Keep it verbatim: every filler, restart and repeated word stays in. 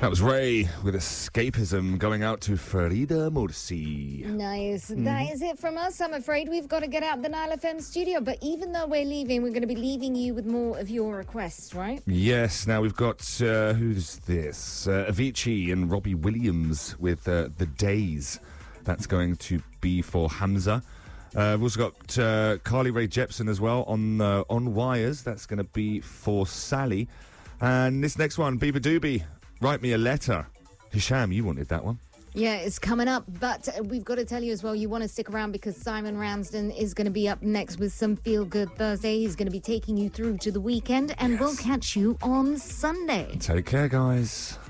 That was Ray with Escapism going out to Farida Morsi. Nice. Mm. That is it from us. I'm afraid we've got to get out the Nile F M studio. But even though we're leaving, we're going to be leaving you with more of your requests, right? Yes. Now we've got, uh, who's this? Uh, Avicii and Robbie Williams with uh, The Days. That's going to be for Hamza. Uh, we've also got uh, Carly Rae Jepsen as well on uh, on Wires. That's going to be for Sally. And this next one, Beaver Doobie, Write Me a Letter. Hisham, you wanted that one. Yeah, it's coming up, but we've got to tell you as well, you want to stick around because Simon Ramsden is going to be up next with some Feel Good Thursday. He's going to be taking you through to the weekend, and yes. We'll catch you on Sunday. Take care, guys.